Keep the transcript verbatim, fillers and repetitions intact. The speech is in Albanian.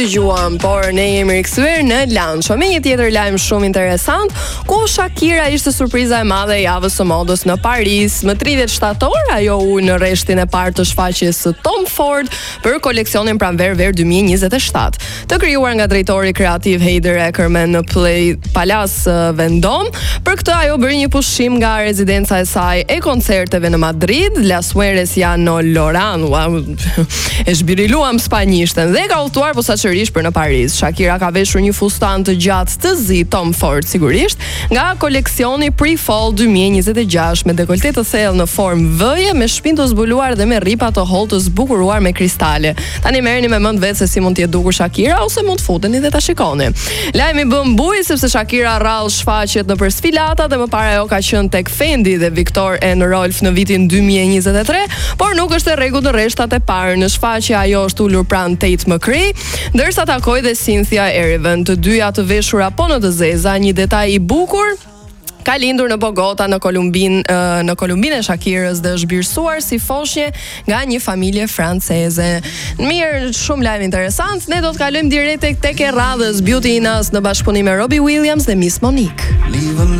Gjuam, por ne jemi rikthyer në lanço me një tjetër lajm shumë interesant, ku Shakira ishte surpriza e madhe e javës së modës në Paris. Më tridhjetë shtator ajo u në rreshtin e parë të shfaqjes së Tom Ford për koleksionin pranver ver dy mijë e njëzet e shtatë, të krijuar nga drejtori kreativ Heider Ackerman në Play Palace Vendôme. Për këtë ajo bëri një pushim nga rezidenca e saj e koncerteve në Madrid, Las Mujeres no Loran, wow, e zhbiriluam spanjishtën dhe ka udhëtuar posaçërisht për në Paris. Shakira ka veshur një fustan të gjatë të zi Tom Ford sigurisht, nga koleksioni Pre-Fall dy mijë e njëzet e gjashtë me dekolte të thellë në formë V-je, me shpinë të zbuluar dhe me rripa të hollë të zbukuruar me kristale. Tani merreni me mend vetë se si mund të jetë dukur Shakira ose mund të futeni dhe ta shikoni. Lajmi bën buj sepse Shakira rrall shfaqet nëpër sfilata dhe më parë ajo ka qenë tek Fendi dhe Viktor and Rolf në vitin dy mijë e njëzet e tre, por nuk është e rregullt në rreshtat e parë. Në shfaqje ajo është ulur pranë Tate McRae, ndërsa takoi dhe Cynthia Erivan, të dyja të veshura po në të zeza. Një detaj i bukur ka lindur në Bogota në Kolumbin, në Kolumbinë e Shakirës dhe është birsuar si foshnjë nga një familje franceze. Mirë, shumë lajm interesant. Ne do të kalojmë direkt tek e radhës Beauty in Us në bashkëpunim me Robbie Williams dhe Miss Monique.